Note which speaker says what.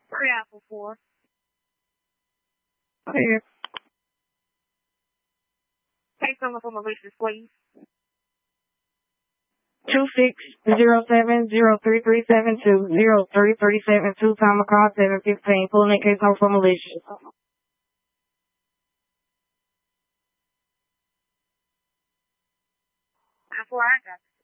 Speaker 1: 3 Apple 4.
Speaker 2: Here.
Speaker 1: Take someone for malicious, please.
Speaker 2: 26070337203372 time across 715. Pulling that case on for malicious.
Speaker 1: That's where I got